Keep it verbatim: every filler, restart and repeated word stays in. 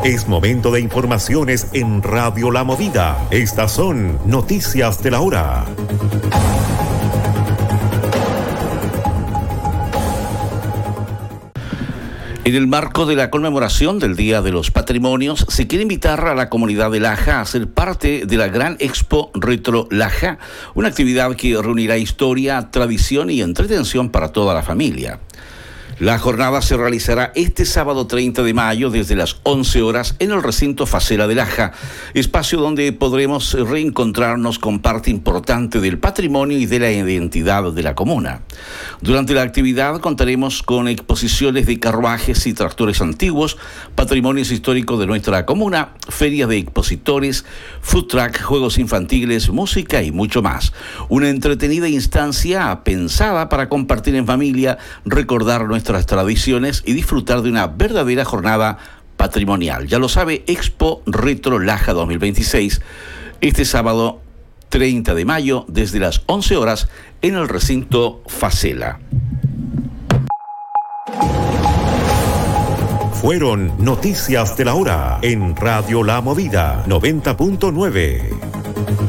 Es momento de informaciones en Radio La Movida. Estas son noticias de la hora. En el marco de la conmemoración del Día de los Patrimonios, se quiere invitar a la comunidad de Laja a ser parte de la Gran Expo Retro Laja, una actividad que reunirá historia, tradición y entretención para toda la familia. La jornada se realizará este sábado treinta de mayo desde las once horas en el recinto Facela de Laja, espacio donde podremos reencontrarnos con parte importante del patrimonio y de la identidad de la comuna. Durante la actividad contaremos con exposiciones de carruajes y tractores antiguos, patrimonios históricos de nuestra comuna, ferias de expositores, food truck, juegos infantiles, música y mucho más. Una entretenida instancia pensada para compartir en familia, recordar nuestra tradiciones y disfrutar de una verdadera jornada patrimonial. Ya lo sabe, Expo Retro Laja dos mil veintiséis, este sábado treinta de mayo desde las once horas en el recinto Facela. Fueron noticias de la hora en Radio La Movida noventa punto nueve.